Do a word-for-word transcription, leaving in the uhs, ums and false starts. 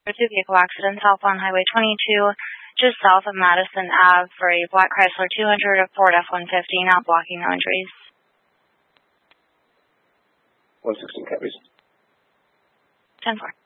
Two vehicle accident southbound Highway twenty-two, just south of Madison Avenue for a black Chrysler two hundred, a Ford F one fifty, not blocking, no injuries. one sixteen copies. ten four.